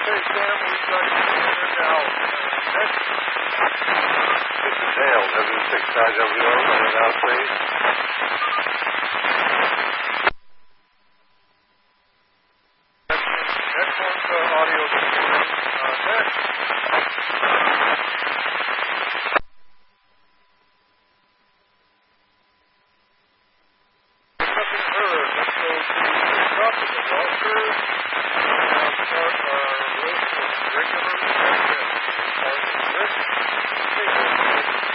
Okay, Sam, we've got you in now. Next. This is Dale, W6IWO, running out, please. Excellent audio recording. Next. Nothing heard. Let's go to the top of the roster and start our list of regular guests. Start with Rick Taylor.